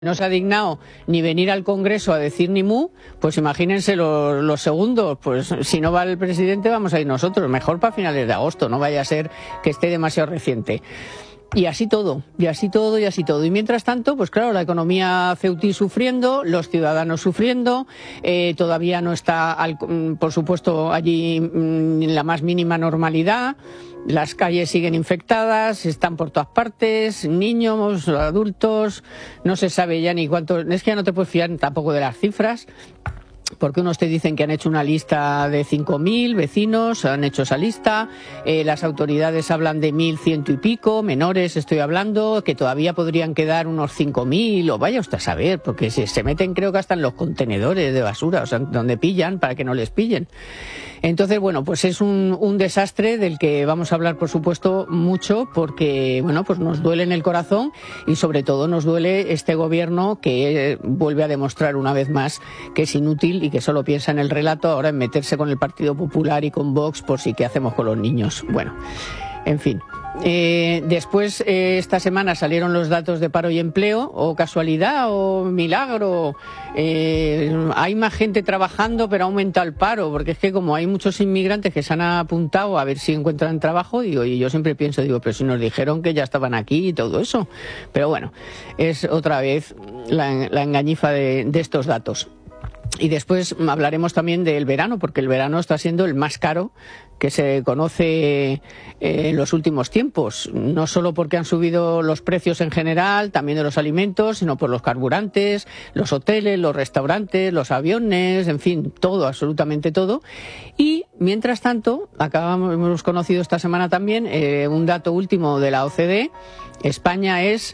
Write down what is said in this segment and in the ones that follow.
No se ha dignado ni venir al Congreso a decir ni mu, pues imagínense los segundos, pues si no va el presidente vamos a ir nosotros, mejor para finales de agosto, no vaya a ser que esté demasiado reciente. Y así todo, y así todo, y así todo. Y mientras tanto, pues claro, la economía ceutí sufriendo, los ciudadanos sufriendo, todavía no está, por supuesto, allí la más mínima normalidad, las calles siguen infectadas, están por todas partes, niños, adultos, no se sabe ya ni cuánto, es que ya no te puedes fiar tampoco de las cifras. Porque unos te dicen que han hecho una lista de 5.000 vecinos, han hecho esa lista, las autoridades hablan de 1.100 y pico, menores estoy hablando, que todavía podrían quedar unos 5.000, o vaya usted a saber, porque se meten creo que hasta en los contenedores de basura, o sea, donde pillan, para que no les pillen. Entonces, bueno, pues es un desastre del que vamos a hablar, por supuesto, mucho, porque, bueno, pues nos duele en el corazón y sobre todo nos duele este gobierno que vuelve a demostrar una vez más que es inútil y que solo piensa en el relato, ahora en meterse con el Partido Popular y con Vox por si qué hacemos con los niños. Bueno, en fin. Después, esta semana salieron los datos de paro y empleo, o casualidad, o milagro. Hay más gente trabajando, pero ha aumentado el paro, porque es que como hay muchos inmigrantes que se han apuntado a ver si encuentran trabajo, digo, y yo siempre pienso, digo, pero si nos dijeron que ya estaban aquí y todo eso. Pero bueno, es otra vez la engañifa de estos datos. Y después hablaremos también del verano, porque el verano está siendo el más caro que se conoce en los últimos tiempos, no solo porque han subido los precios en general, también de los alimentos, sino por los carburantes, los hoteles, los restaurantes, los aviones, en fin, todo, absolutamente todo. Y mientras tanto, hemos conocido esta semana también un dato último de la OCDE. España es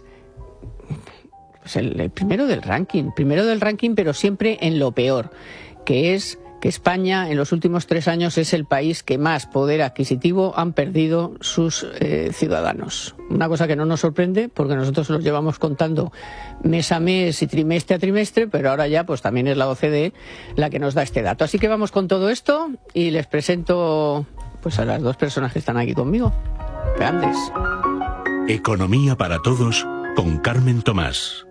el primero del ranking, pero siempre en lo peor, que es que España en los últimos 3 años es el país que más poder adquisitivo han perdido sus ciudadanos. Una cosa que no nos sorprende porque nosotros los llevamos contando mes a mes y trimestre a trimestre, pero ahora ya pues también es la OCDE la que nos da este dato. Así que vamos con todo esto y les presento pues a las dos personas que están aquí conmigo. Grandes. Economía para todos con Carmen Tomás.